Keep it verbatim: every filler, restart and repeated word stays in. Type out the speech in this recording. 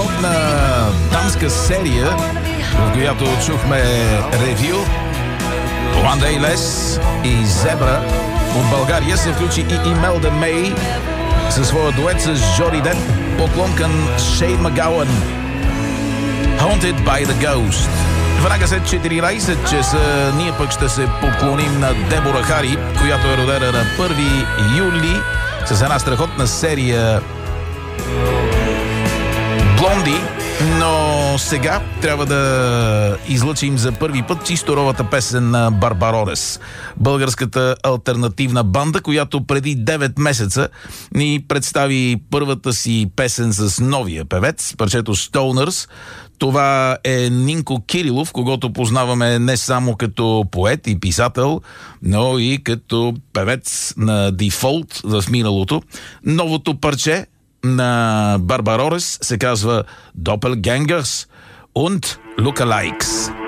страхотна дамска серия, в която чухме ревю. One Day Less и Зебра. От България се включи и Имелда Мей със своя дует с Джони Деп. Поклон към Шейн Магауън. Haunted by the Ghost. Веднага след четиринайсет часа ние пък ще се поклоним на Дебора Хари, която е родена на първи юли с една страхотна серия Блонди. Но сега трябва да излъчим за първи път чисто ровата песен на Барбаролес, българската алтернативна банда, която преди девет месеца ни представи първата си песен с новия певец, парчето Stoners. Това е Нинко Кирилов, когото познаваме не само като поет и писател, но и като певец на Дефолт в миналото. Новото парче на Барбаролес се казва Doppelgangers und Lookalikes.